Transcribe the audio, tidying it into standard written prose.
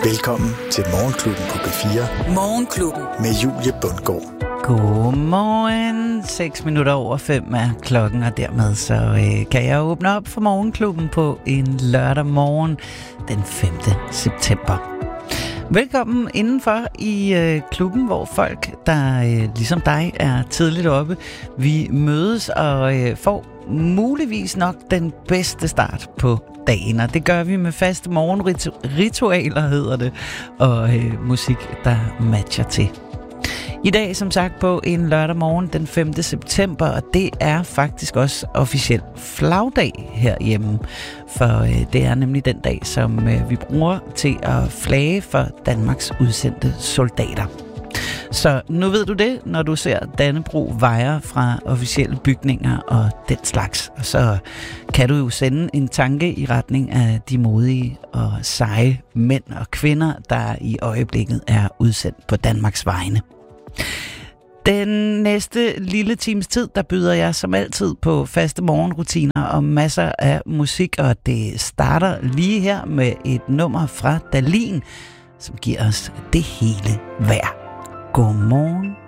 Velkommen til Morgenklubben på P4. Morgenklubben. Med Julie Bundgaard. Godmorgen. 5:06 er klokken, og dermed så kan jeg åbne op for Morgenklubben på en lørdag morgen den 5. september. Velkommen indenfor i klubben, hvor folk, der ligesom dig er tidligt oppe, vi mødes og får muligvis nok den bedste start på dagen, og det gør vi med faste morgenritualer, hedder det, og musik, der matcher til. I dag, som sagt, på en lørdag morgen den 5. september, og det er faktisk også officiel flagdag herhjemme, for det er nemlig den dag, som vi bruger til at flage for Danmarks udsendte soldater. Så nu ved du det, når du ser Dannebrog vajer fra officielle bygninger og den slags. Og så kan du jo sende en tanke i retning af de modige og seje mænd og kvinder, der i øjeblikket er udsendt på Danmarks vegne. Den næste lille times tid, der byder jeg som altid på faste morgenrutiner og masser af musik, og det starter lige her med et nummer fra Dahlin, som giver os det hele værd. Godmorgen.